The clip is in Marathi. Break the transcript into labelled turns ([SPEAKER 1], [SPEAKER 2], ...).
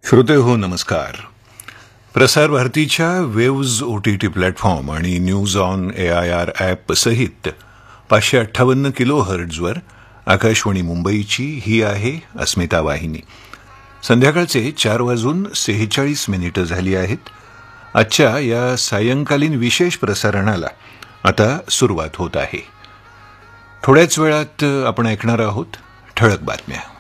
[SPEAKER 1] श्रोते हो नमस्कार. प्रसार भारतीच्या वेव्ज OTT प्लॅटफॉर्म आणि न्यूज ऑन AIR ॲप सहित 558 किलोहर्ट्झवर आकाशवाणी मुंबईची ही आहे अस्मिता वाहिनी. संध्याकाळचे 4:46 झाली आहेत. आजच्या या सायंकालीन विशेष प्रसारणाला आता सुरुवात होत आहे. थोड्याच वेळात आपण ऐकणार आहोत ठळक बातम्या.